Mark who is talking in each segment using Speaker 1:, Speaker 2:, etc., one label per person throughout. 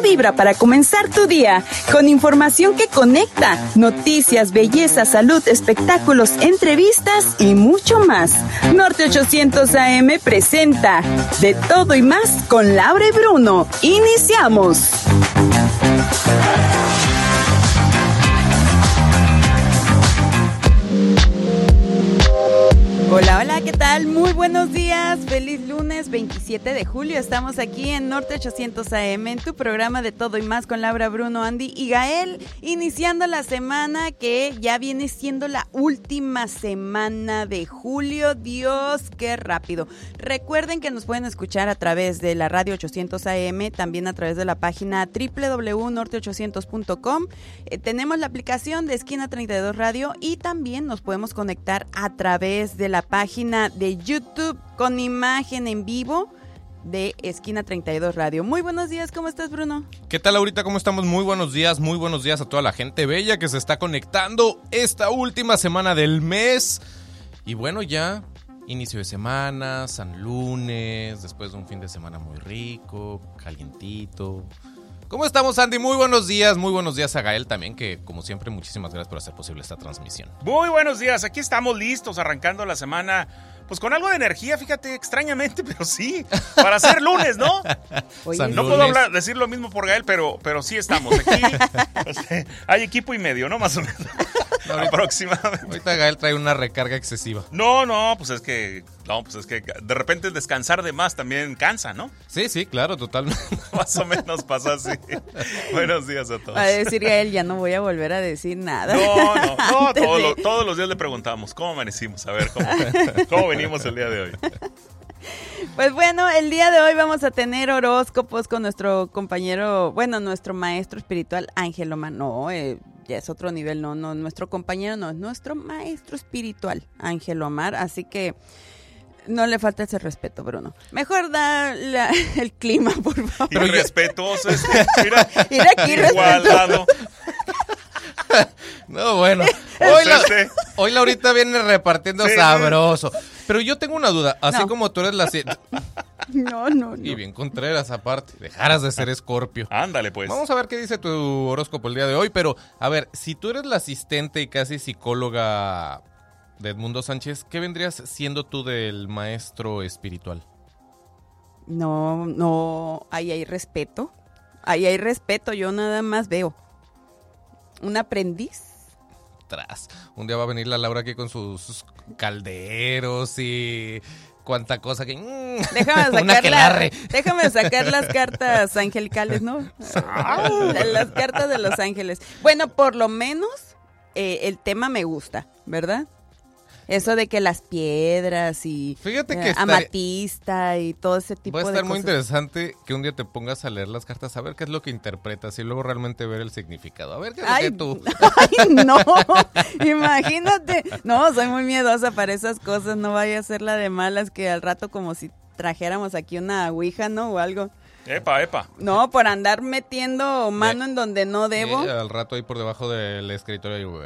Speaker 1: vibra para comenzar tu día, con información que conecta, noticias, belleza, salud, espectáculos, entrevistas y mucho más. Norte 800 AM presenta De Todo y Más con Laura y Bruno. ¡Iniciamos! Hola, hola, ¿qué tal? Muy buenos días, feliz lunes 27 de julio. Estamos aquí en Norte 800 AM, en tu programa De Todo y Más con Laura, Bruno, Andy y Gael, iniciando la semana que ya viene siendo la última semana de julio. Dios, qué rápido. Recuerden que nos pueden escuchar a través de la radio 800 AM, también a través de la página www.norte800.com. Tenemos la aplicación de Esquina 32 Radio y también nos podemos conectar a través de la página de YouTube con imagen en vivo de Esquina 32 Radio. Muy buenos días, ¿cómo estás, Bruno?
Speaker 2: ¿Qué tal, Laurita? ¿Cómo estamos? Muy buenos días a toda la gente bella que se está conectando esta última semana del mes. Y bueno, ya inicio de semana, San Lunes, después de un fin de semana muy rico, calientito. ¿Cómo estamos, Andy? Muy buenos días a Gael también, que como siempre, muchísimas gracias por hacer posible esta transmisión.
Speaker 3: Muy buenos días, aquí estamos listos, arrancando la semana, pues con algo de energía, fíjate, extrañamente, pero sí, para ser lunes, ¿no?
Speaker 1: Oye,
Speaker 3: no puedo decir lo mismo por Gael, pero sí estamos aquí, hay equipo y medio, ¿no? Más o menos, aproximadamente.
Speaker 2: Ahorita Gael trae una recarga excesiva.
Speaker 3: No, pues es que de repente descansar de más también cansa, ¿no?
Speaker 2: Sí, claro, totalmente.
Speaker 3: Más o menos pasa así. Buenos días a todos.
Speaker 1: Va a decir a él, ya no voy a volver a decir nada.
Speaker 3: No, todos los días le preguntamos, ¿cómo amanecimos? A ver, ¿cómo venimos el día de hoy?
Speaker 1: Pues bueno, el día de hoy vamos a tener horóscopos con nuestro compañero, nuestro maestro espiritual, Ángel Omar. No, ya es otro nivel, no, nuestro compañero no, es nuestro maestro espiritual, Ángel Omar, así que no le falta ese respeto, Bruno. Mejor da el clima, por favor.
Speaker 3: Y respetuoso, mira
Speaker 1: aquí
Speaker 3: igualado.
Speaker 2: No, bueno. Hoy Laurita viene repartiendo sabroso. Pero yo tengo una duda. Así como tú eres la...
Speaker 1: No.
Speaker 2: Y bien Contreras, aparte. Dejaras de ser Escorpio.
Speaker 3: Ándale, pues.
Speaker 2: Vamos a ver qué dice tu horóscopo el día de hoy. Pero, a ver, si tú eres la asistente y casi psicóloga de Edmundo Sánchez, ¿qué vendrías siendo tú del maestro espiritual?
Speaker 1: No, ahí hay respeto. Ahí hay respeto, yo nada más veo. ¿Un aprendiz?
Speaker 2: Un día va a venir la Laura aquí con sus calderos y cuánta cosa que...
Speaker 1: Déjame sacar las cartas angelicales, ¿no? Las cartas de los ángeles. Bueno, por lo menos el tema me gusta, ¿verdad? Eso de que las piedras y
Speaker 2: fíjate que
Speaker 1: amatista y todo ese tipo de cosas.
Speaker 2: Va a estar muy interesante que un día te pongas a leer las cartas, a ver qué es lo que interpretas y luego realmente ver el significado. A ver qué es lo que tú...
Speaker 1: ¡Ay, no! Imagínate. No, soy muy miedosa para esas cosas. No vaya a ser la de malas que al rato como si trajéramos aquí una ouija, ¿no? O algo.
Speaker 3: Epa.
Speaker 1: No, por andar metiendo mano en donde no debo.
Speaker 2: Al rato ahí por debajo del escritorio.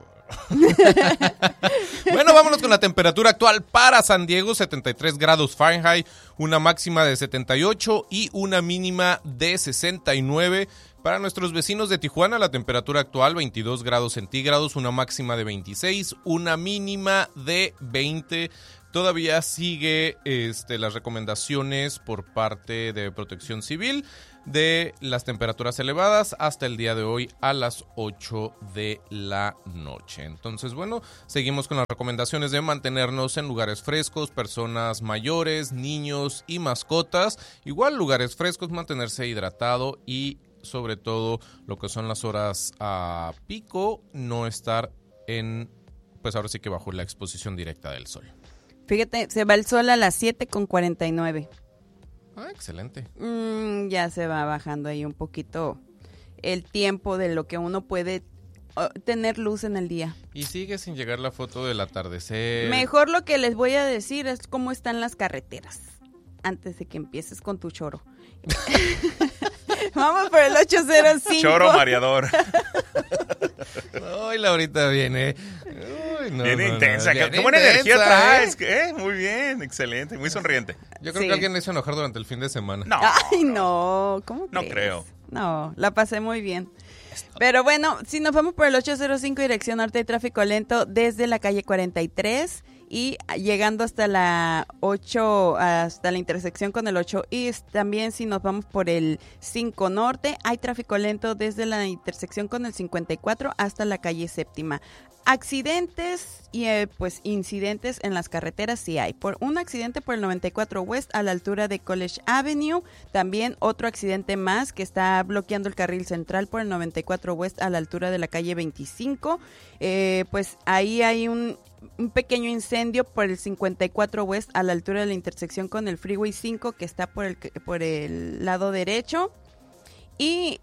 Speaker 2: Bueno, vámonos con la temperatura actual para San Diego, 73 grados Fahrenheit, una máxima de 78 y una mínima de 69. Para nuestros vecinos de Tijuana, la temperatura actual 22 grados centígrados, una máxima de 26, una mínima de 20. Todavía sigue las recomendaciones por parte de Protección Civil de las temperaturas elevadas hasta el día de hoy a las 8 de la noche. Entonces, bueno, seguimos con las recomendaciones de mantenernos en lugares frescos, personas mayores, niños y mascotas. Igual lugares frescos, mantenerse hidratado y sobre todo lo que son las horas a pico, no estar pues ahora sí que bajo la exposición directa del sol.
Speaker 1: Fíjate, se va el sol a las 7:49.
Speaker 2: Excelente.
Speaker 1: Ya se va bajando ahí un poquito el tiempo de lo que uno puede tener luz en el día.
Speaker 2: Y sigue sin llegar la foto del atardecer.
Speaker 1: Mejor lo que les voy a decir es cómo están las carreteras antes de que empieces con tu choro. Vamos por el 805.
Speaker 3: Choro mareador.
Speaker 2: Ay, Laurita viene.
Speaker 3: Viene intensa. Qué buena energía traes. Muy bien, excelente, muy sonriente.
Speaker 2: Yo creo que alguien le hizo enojar durante el fin de semana.
Speaker 3: No.
Speaker 1: Ay, no. ¿Cómo crees?
Speaker 3: No creo.
Speaker 1: No, la pasé muy bien. Pero bueno, si nos vamos por el 805 dirección norte, hay tráfico lento desde la calle 43 y llegando hasta la 8, hasta la intersección con el 8 East. También si nos vamos por el 5 norte, hay tráfico lento desde la intersección con el 54 hasta la calle séptima. Accidentes y pues incidentes en las carreteras sí hay. Por un accidente por el 94 West a la altura de College Avenue. También otro accidente más que está bloqueando el carril central por el 94 West a la altura de la calle 25. Pues ahí hay un pequeño incendio por el 54 West a la altura de la intersección con el Freeway 5 que está por el lado derecho. Y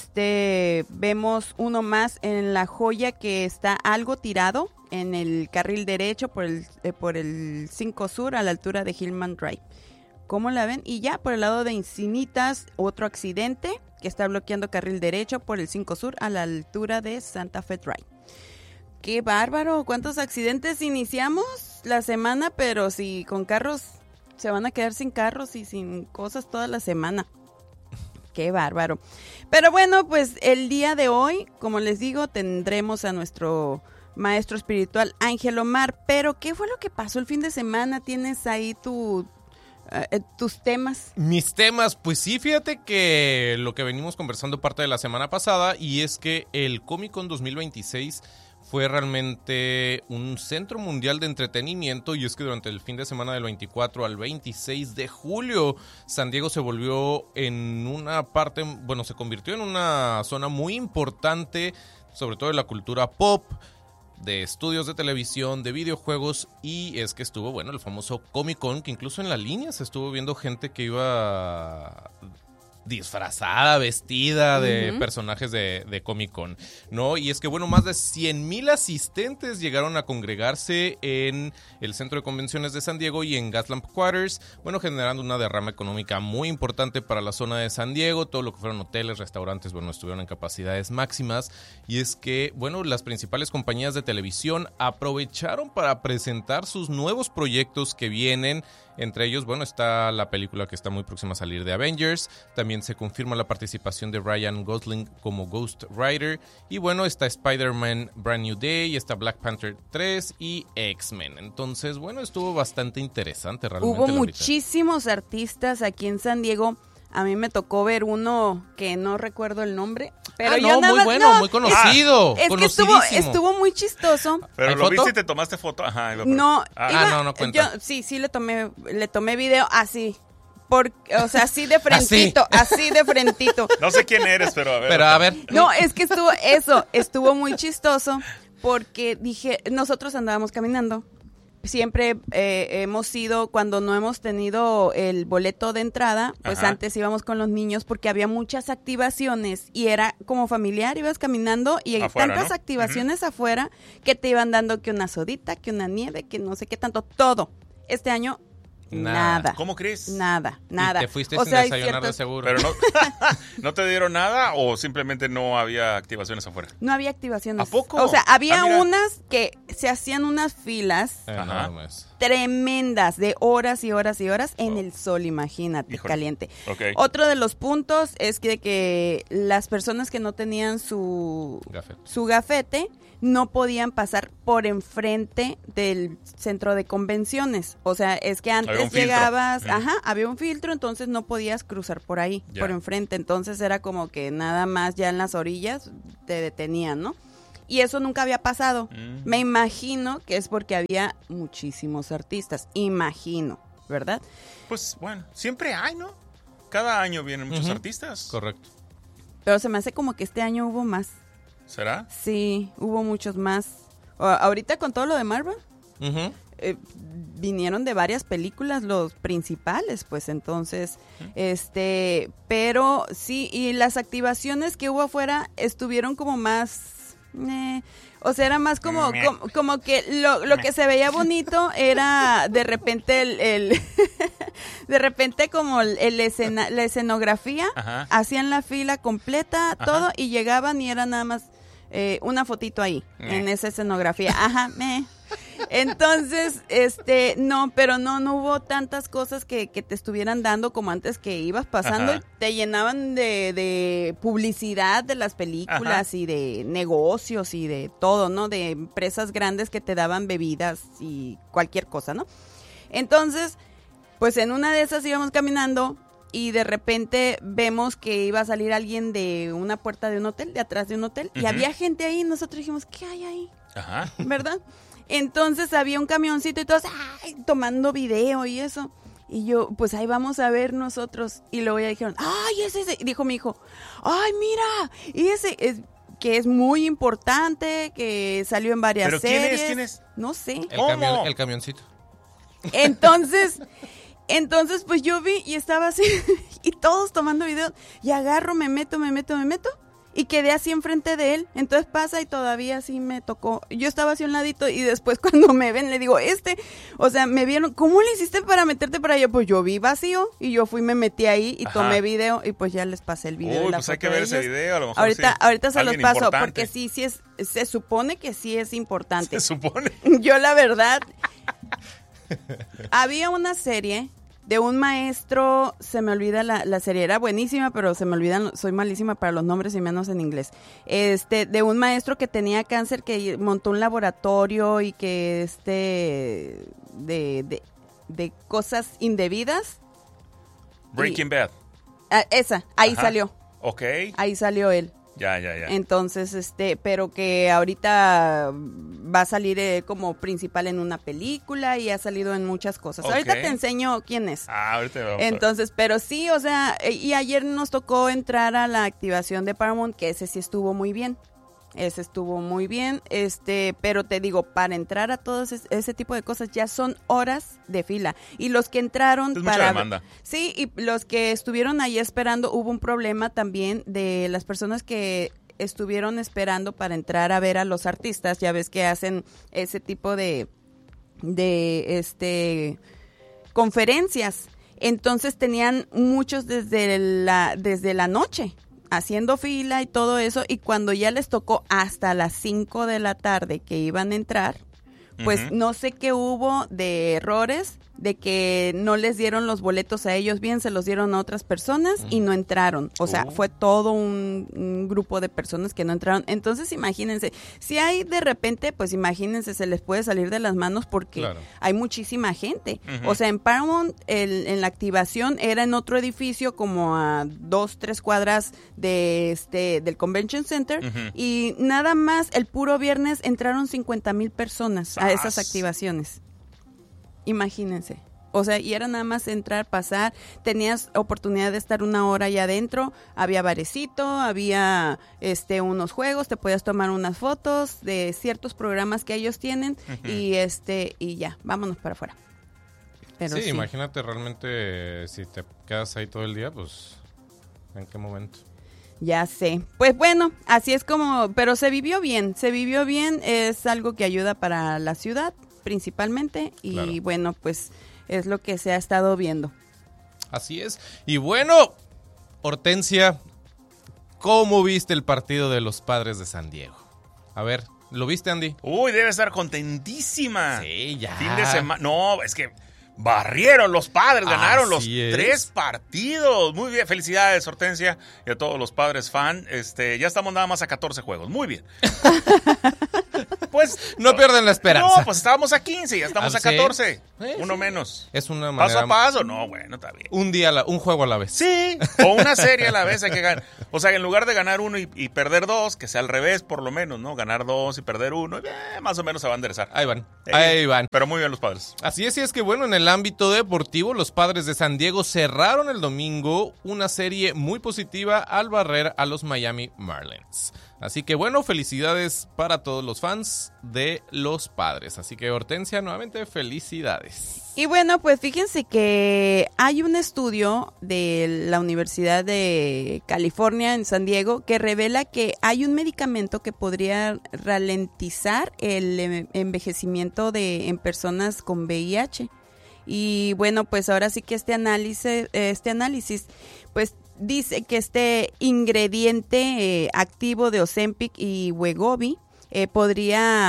Speaker 1: vemos uno más en La Joya que está algo tirado en el carril derecho por el 5 Sur a la altura de Hillman Drive. ¿Cómo la ven? Y ya por el lado de Encinitas, otro accidente que está bloqueando carril derecho por el 5 Sur a la altura de Santa Fe Drive. ¡Qué bárbaro! ¿Cuántos accidentes iniciamos la semana? Pero si con carros se van a quedar sin carros y sin cosas toda la semana. ¡Qué bárbaro! Pero bueno, pues el día de hoy, como les digo, tendremos a nuestro maestro espiritual Ángel Omar. Pero, ¿qué fue lo que pasó el fin de semana? ¿Tienes ahí tus temas?
Speaker 2: Mis temas, pues sí, fíjate que lo que venimos conversando parte de la semana pasada, y es que el Comic-Con 2026 fue realmente un centro mundial de entretenimiento, y es que durante el fin de semana del 24 al 26 de julio, San Diego se volvió en una parte, bueno, se convirtió en una zona muy importante, sobre todo de la cultura pop, de estudios de televisión, de videojuegos, y es que estuvo, bueno, el famoso Comic-Con, que incluso en la línea se estuvo viendo gente que iba disfrazada, vestida de personajes de Comic-Con, ¿no? Y es que, bueno, más de 100,000 asistentes llegaron a congregarse en el Centro de Convenciones de San Diego y en Gaslamp Quarters, bueno, generando una derrama económica muy importante para la zona de San Diego. Todo lo que fueron hoteles, restaurantes, bueno, estuvieron en capacidades máximas. Y es que, bueno, las principales compañías de televisión aprovecharon para presentar sus nuevos proyectos que vienen. Entre ellos, bueno, está la película que está muy próxima a salir de Avengers. También se confirma la participación de Ryan Gosling como Ghost Rider. Y bueno, está Spider-Man Brand New Day, está Black Panther 3 y X-Men. Entonces, bueno, estuvo bastante interesante realmente.
Speaker 1: Hubo muchísimos artistas aquí en San Diego. A mí me tocó ver uno que no recuerdo el nombre, pero yo nada
Speaker 2: muy
Speaker 1: más,
Speaker 2: bueno, muy conocido.
Speaker 1: Es que estuvo muy chistoso.
Speaker 3: Pero lo viste y te tomaste foto. Ajá.
Speaker 1: No,
Speaker 2: no cuenta.
Speaker 1: Yo sí le tomé video así. O sea, así de frentito, así de frentito.
Speaker 3: No sé quién eres, pero a ver.
Speaker 1: No, es que estuvo muy chistoso porque dije, nosotros andábamos caminando. Siempre hemos ido, cuando no hemos tenido el boleto de entrada, pues antes íbamos con los niños porque había muchas activaciones y era como familiar, ibas caminando y hay
Speaker 3: afuera,
Speaker 1: tantas activaciones afuera que te iban dando que una sodita, que una nieve, que no sé qué tanto, todo. Este año nada.
Speaker 3: ¿Cómo crees?
Speaker 1: Nada.
Speaker 2: Y te fuiste sin desayunar de seguro.
Speaker 3: Pero no te dieron nada o simplemente no había activaciones afuera.
Speaker 1: No había activaciones.
Speaker 3: ¿A poco?
Speaker 1: O sea, había unas que se hacían unas filas tremendas de horas y horas y horas en el sol, imagínate, caliente.
Speaker 3: Okay.
Speaker 1: Otro de los puntos es que las personas que no tenían su gafete no podían pasar por enfrente del centro de convenciones. O sea, es que antes llegabas, había un filtro, entonces no podías cruzar por ahí, por enfrente. Entonces era como que nada más ya en las orillas te detenían, ¿no? Y eso nunca había pasado. Me imagino que es porque había muchísimos artistas. Imagino, ¿verdad?
Speaker 3: Pues bueno, siempre hay, ¿no? Cada año vienen muchos artistas.
Speaker 2: Correcto.
Speaker 1: Pero se me hace como que este año hubo más.
Speaker 3: ¿Será?
Speaker 1: Sí, hubo muchos más. Ahorita con todo lo de Marvel, vinieron de varias películas los principales, pues entonces, pero sí, y las activaciones que hubo afuera estuvieron como más, o sea, era más como que lo que se veía bonito era de repente de repente como la escenografía, hacían la fila completa, todo, y llegaban y era nada más una fotito ahí, en esa escenografía. Entonces, no, pero no hubo tantas cosas que te estuvieran dando como antes, que ibas pasando
Speaker 3: Ajá.
Speaker 1: y te llenaban de publicidad de las películas.
Speaker 3: Ajá.
Speaker 1: Y de negocios y de todo, ¿no? De empresas grandes que te daban bebidas y cualquier cosa, ¿no? Entonces, pues en una de esas íbamos caminando y de repente vemos que iba a salir alguien de una puerta de un hotel, de atrás de un hotel, y
Speaker 3: Ujú.
Speaker 1: había gente ahí y nosotros dijimos, ¿qué hay ahí?
Speaker 3: Ajá.
Speaker 1: ¿Verdad? Entonces había un camioncito y todos tomando video y eso. Y yo, pues ahí vamos a ver nosotros. Y luego ya dijeron, ¡ay, es ese! Y dijo mi hijo, ¡ay, mira! Y ese es que es muy importante, que salió en varias
Speaker 3: ¿Pero
Speaker 1: series.
Speaker 3: quién es?
Speaker 1: No sé.
Speaker 3: ¿Cómo?
Speaker 2: El camioncito.
Speaker 1: Entonces, pues yo vi y estaba así, y todos tomando videos, y agarro, me meto, y quedé así enfrente de él. Entonces pasa y todavía así me tocó. Yo estaba así a un ladito, y después cuando me ven le digo, o sea, me vieron, ¿cómo le hiciste para meterte para allá? Pues yo vi vacío, y yo me metí ahí y
Speaker 3: Ajá.
Speaker 1: tomé video, y pues ya les pasé el video.
Speaker 3: Uy,
Speaker 1: y la
Speaker 3: pues hay
Speaker 1: foto
Speaker 3: que
Speaker 1: de
Speaker 3: ver ese
Speaker 1: ellos.
Speaker 3: video, a lo mejor
Speaker 1: Ahorita se los
Speaker 3: Alguien
Speaker 1: paso,
Speaker 3: importante.
Speaker 1: porque sí se supone que sí es importante.
Speaker 3: Se supone.
Speaker 1: Yo la verdad, había una serie de un maestro, se me olvida la serie, era buenísima, pero se me olvidan, soy malísima para los nombres y menos en inglés. De un maestro que tenía cáncer, que montó un laboratorio y que de cosas indebidas.
Speaker 3: Breaking Bad.
Speaker 1: Ahí
Speaker 3: Ajá.
Speaker 1: salió.
Speaker 3: Ok.
Speaker 1: Ahí salió él.
Speaker 3: Ya.
Speaker 1: Entonces, pero que ahorita va a salir como principal en una película y ha salido en muchas cosas.
Speaker 3: Ok.
Speaker 1: Ahorita te enseño quién es.
Speaker 3: Ahorita vamos a ver.
Speaker 1: Entonces, pero sí, o sea, y ayer nos tocó entrar a la activación de Paramount, que ese sí estuvo muy bien. Pero te digo, para entrar a todo ese tipo de cosas ya son horas de fila. Y los que entraron
Speaker 3: Es mucha
Speaker 1: para...
Speaker 3: demanda.
Speaker 1: Sí, y los que estuvieron ahí esperando, hubo un problema también de las personas que estuvieron esperando para entrar a ver a los artistas. Ya ves que hacen ese tipo de conferencias. Entonces tenían muchos desde la noche haciendo fila y todo eso, y cuando ya les tocó hasta las 5 de la tarde que iban a entrar, pues
Speaker 3: Ujú.
Speaker 1: no sé qué hubo de errores, de que no les dieron los boletos a ellos bien, se los dieron a otras personas y no entraron. O sea, fue todo un grupo de personas que no entraron. Entonces, imagínense, si hay de repente, pues imagínense, se les puede salir de las manos porque
Speaker 2: Claro.
Speaker 1: hay muchísima gente.
Speaker 3: Ujú.
Speaker 1: O sea, en Paramount, en la activación era en otro edificio como a 2-3 cuadras del Convention Center,
Speaker 3: Ujú.
Speaker 1: y nada más el puro viernes entraron 50,000 personas a esas
Speaker 3: ¡Sas!
Speaker 1: activaciones. Imagínense. O sea, y era nada más entrar, pasar, tenías oportunidad de estar una hora allá adentro, había barecito, había unos juegos, te podías tomar unas fotos de ciertos programas que ellos tienen.
Speaker 3: Ujú.
Speaker 1: Y ya, vámonos para afuera. Pero
Speaker 2: Sí, imagínate realmente si te quedas ahí todo el día, pues, ¿en qué momento?
Speaker 1: Ya sé. Pues bueno, así es como, pero se vivió bien, es algo que ayuda para la ciudad principalmente, y
Speaker 2: Claro.
Speaker 1: bueno, pues es lo que se ha estado viendo.
Speaker 2: Así es. Y bueno, Hortensia, ¿cómo viste el partido de los Padres de San Diego? A ver, ¿lo viste, Andy?
Speaker 3: Uy, debe estar contentísima.
Speaker 2: Sí, ya.
Speaker 3: Fin de semana. No, es que barrieron los Padres, ganaron los
Speaker 2: Así es.
Speaker 3: 3 partidos. Muy bien, felicidades, Hortensia, y a todos los Padres fan. Ya estamos nada más a 14 juegos. Muy bien. Pues
Speaker 2: No pierden la esperanza.
Speaker 3: No, pues estábamos a 15, ya estamos
Speaker 2: Ah,
Speaker 3: a
Speaker 2: sí.
Speaker 3: 14.
Speaker 2: Sí,
Speaker 3: Uno
Speaker 2: sí.
Speaker 3: menos.
Speaker 2: Es una
Speaker 3: Paso
Speaker 2: manera...
Speaker 3: a paso. No, bueno, está bien.
Speaker 2: Un juego a la vez.
Speaker 3: Sí, o una serie a la vez hay que ganar. O sea, en lugar de ganar uno y perder 2, que sea al revés por lo menos, ¿no? Ganar 2 y perder 1, más o menos se va a enderezar.
Speaker 2: Ahí van.
Speaker 3: Pero muy bien los Padres.
Speaker 2: Así es, y es que bueno, en el ámbito deportivo, los Padres de San Diego cerraron el domingo una serie muy positiva al barrer a los Miami Marlins. Así que bueno, felicidades para todos los fans de los Padres. Así que Hortensia, nuevamente felicidades.
Speaker 1: Y bueno, pues fíjense que hay un estudio de la Universidad de California en San Diego que revela que hay un medicamento que podría ralentizar el envejecimiento en personas con VIH. Y bueno, pues ahora sí que este análisis pues dice que este ingrediente activo de Ozempic y Wegovy podría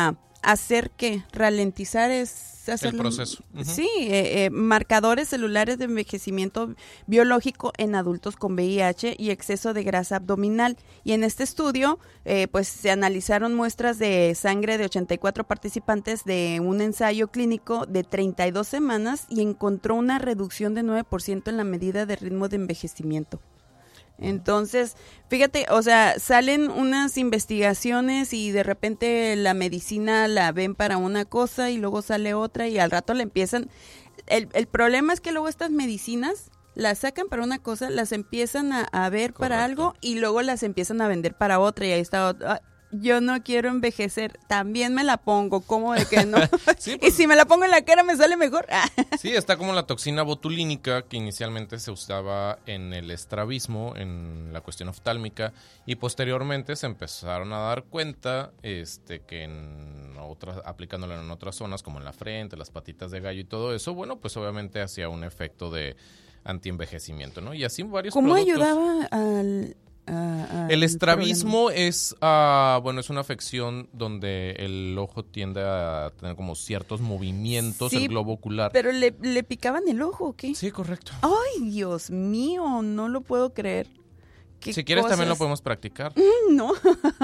Speaker 1: hacer ¿qué? Ralentizar es hacer
Speaker 2: el proceso.
Speaker 1: Sí, marcadores celulares de envejecimiento biológico en adultos con VIH y exceso de grasa abdominal. Y en este estudio, pues se analizaron muestras de sangre de 84 participantes de un ensayo clínico de 32 semanas y encontró una reducción de 9% en la medida de ritmo de envejecimiento. Entonces, fíjate, o sea, salen unas investigaciones y de repente la medicina la ven para una cosa y luego sale otra y al rato le empiezan. El problema es que luego estas medicinas las sacan para una cosa, las empiezan a ver para algo y luego las empiezan a vender para otra y ahí está. Yo no quiero envejecer, también me la pongo, ¿cómo de que no? Sí, pues, y si me la pongo en la cara me sale mejor.
Speaker 2: Sí, está como la toxina botulínica que inicialmente se usaba en el estrabismo, en la cuestión oftálmica, y posteriormente se empezaron a dar cuenta que en otras, aplicándola en otras zonas como en la frente, las patitas de gallo y todo eso, bueno, pues obviamente hacía un efecto de antienvejecimiento, ¿no? Y así varios
Speaker 1: ¿Cómo
Speaker 2: productos.
Speaker 1: Ayudaba al
Speaker 2: el estrabismo es una afección donde el ojo tiende a tener como ciertos movimientos,
Speaker 1: sí,
Speaker 2: el globo ocular.
Speaker 1: ¿Pero le picaban el ojo o qué?
Speaker 2: Sí, correcto.
Speaker 1: Ay, Dios mío, no lo puedo creer.
Speaker 2: Si quieres también lo podemos practicar.
Speaker 1: No,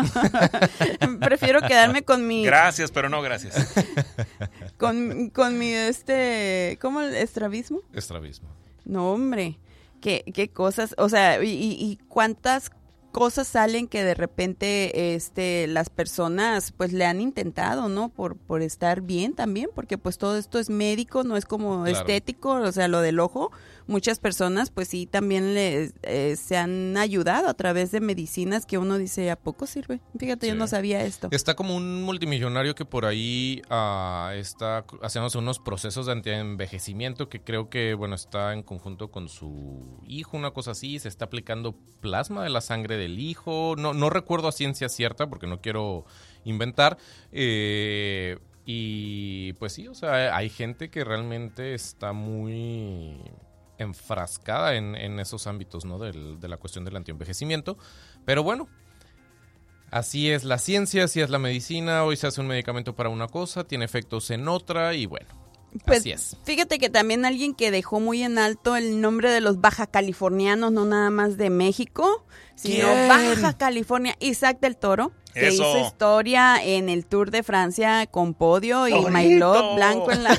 Speaker 1: prefiero quedarme con mi...
Speaker 3: Gracias, pero no gracias.
Speaker 1: Con mi ¿cómo el estrabismo?
Speaker 2: Estrabismo.
Speaker 1: No, hombre. ¿Qué cosas? O sea, y cuántas cosas salen que de repente las personas pues le han intentado, ¿no? Por estar bien también, porque pues todo esto es médico, no es como estético, o sea, lo del ojo. Muchas personas pues sí también se han ayudado a través de medicinas que uno dice, ¿a poco sirve? Fíjate, yo no sabía esto.
Speaker 2: Está como un multimillonario que por ahí está haciendo unos procesos de antienvejecimiento que creo que, bueno, está en conjunto con su hijo, una cosa así, se está aplicando plasma de la sangre del hijo, no recuerdo a ciencia cierta porque no quiero inventar, y pues sí, o sea, hay gente que realmente está muy enfrascada en esos ámbitos, ¿no? De la cuestión del antienvejecimiento. Pero bueno, así es la ciencia, así es la medicina. Hoy se hace un medicamento para una cosa, tiene efectos en otra y bueno,
Speaker 1: pues,
Speaker 2: así es.
Speaker 1: Fíjate que también alguien que dejó muy en alto el nombre de los baja californianos, no nada más de México, sino Baja California, Isaac del Toro, que hizo historia en el Tour de Francia con podio y maillot blanco en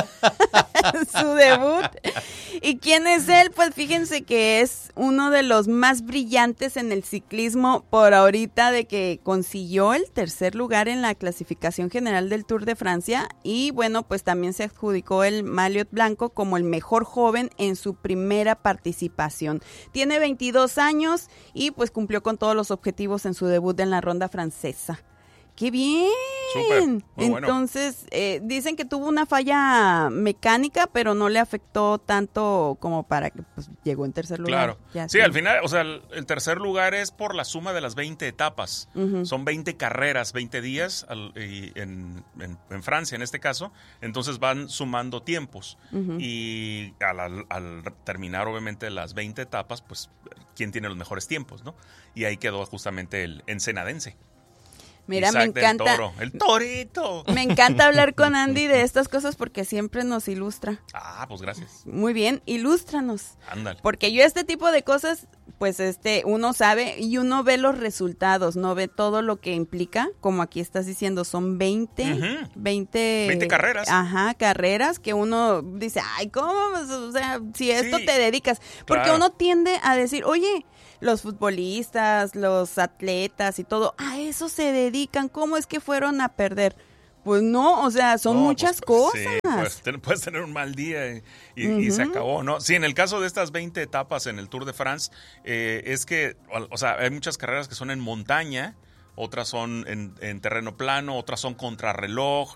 Speaker 1: su debut. ¿Y quién es él? Pues fíjense que es uno de los más brillantes en el ciclismo por ahorita, de que consiguió el tercer lugar en la clasificación general del Tour de Francia y bueno, pues también se adjudicó el maillot blanco como el mejor joven en su primera participación. Tiene 22 años y pues cumplió con todos los objetivos en su debut en la ronda francesa. ¡Qué bien!
Speaker 3: Súper,
Speaker 1: entonces, dicen que tuvo una falla mecánica, pero no le afectó tanto como para que pues, llegó en tercer lugar.
Speaker 3: Claro. Sí, al final, o sea, el tercer lugar es por la suma de las 20 etapas. Son 20 carreras, 20 días en Francia en este caso. Entonces van sumando tiempos. Y al terminar, obviamente, las 20 etapas, pues, ¿quién tiene los mejores tiempos, no? Y ahí quedó justamente el ensenadense.
Speaker 1: Mira,
Speaker 3: Isaac
Speaker 1: me encanta.
Speaker 3: del Toro, el torito.
Speaker 1: Me encanta hablar con Andy de estas cosas porque siempre nos ilustra.
Speaker 3: Pues gracias.
Speaker 1: Muy bien, ilústranos.
Speaker 3: Ándale.
Speaker 1: Porque yo este tipo de cosas, pues uno sabe y uno ve los resultados, no ve todo lo que implica, como aquí estás diciendo, son 20
Speaker 3: carreras.
Speaker 1: Ajá, carreras que uno dice, ay, ¿cómo? O sea, si esto te dedicas. Porque
Speaker 3: claro.
Speaker 1: Uno tiende a decir, oye, los futbolistas, los atletas y todo, a eso se dedican, ¿cómo es que fueron a perder? Pues no, o sea, son muchas cosas.
Speaker 3: Sí, puedes tener un mal día y se acabó, ¿no? Sí, en el caso de estas 20 etapas en el Tour de France, es que, o sea, hay muchas carreras que son en montaña, otras son en terreno plano, otras son contrarreloj,